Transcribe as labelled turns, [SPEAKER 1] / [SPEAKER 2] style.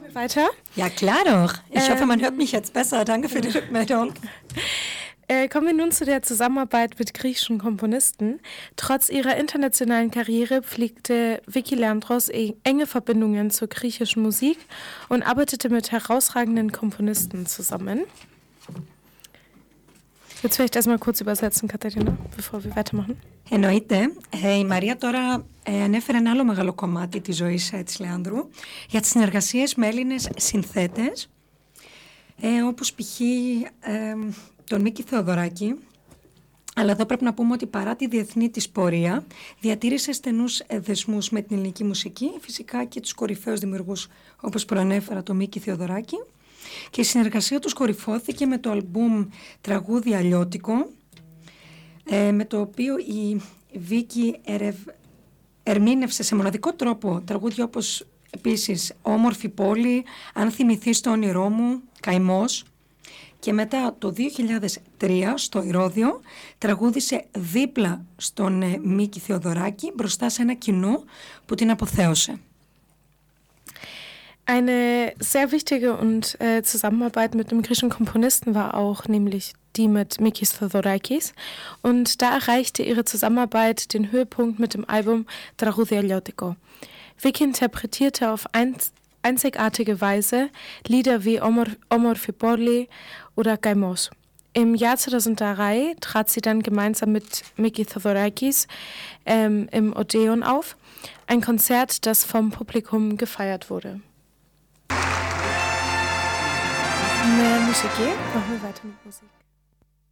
[SPEAKER 1] Weiter?
[SPEAKER 2] Ja, klar doch. Ich hoffe, man hört mich jetzt besser. Danke für die Rückmeldung.
[SPEAKER 1] Kommen wir nun zu der Zusammenarbeit mit griechischen Komponisten. Trotz ihrer internationalen Karriere pflegte Vicky Leandros enge Verbindungen zur griechischen Musik und arbeitete mit herausragenden Komponisten zusammen. Willst du vielleicht erstmal kurz übersetzen, Katharina, bevor wir weitermachen?
[SPEAKER 2] Εννοείται. Η Μαρία τώρα ανέφερε ένα άλλο μεγάλο κομμάτι της ζωής της Λεάνδρου για τις συνεργασίες με Έλληνες συνθέτες, όπως π.χ. τον Μίκη Θεοδωράκη. Αλλά εδώ πρέπει να πούμε ότι παρά τη διεθνή της πορεία διατήρησε στενούς δεσμούς με την ελληνική μουσική, φυσικά και τους κορυφαίους δημιουργούς όπως προανέφερα τον Μίκη Θεοδωράκη. Και η συνεργασία τους κορυφώθηκε με το αλμπουμ «Τραγούδι Αλλιώτικο», με το οποίο η Βίκη ερμήνευσε σε μοναδικό τρόπο τραγούδια όπως επίσης «Όμορφη πόλη», «Αν θυμηθείς το όνειρό μου», «Καημός». Και μετά το 2003 στο Ηρώδειο τραγούδισε δίπλα στον Μίκη Θεοδωράκη μπροστά σε ένα κοινό που την αποθέωσε.
[SPEAKER 1] Eine sehr wichtige und Zusammenarbeit mit einem griechischen Komponisten war auch nämlich die mit Mikis Theodorakis. Und da erreichte ihre Zusammenarbeit den Höhepunkt mit dem Album Τραγούδι Αλλιώτικο. Vicky interpretierte auf einzigartige Weise Lieder wie Όμορφη πόλη oder Καημός. Im Jahr 2003 trat sie dann gemeinsam mit Mikis Theodorakis im Odeon auf. Ein Konzert, das vom Publikum gefeiert wurde. Mehr Musik, machen wir weiter mit Musik.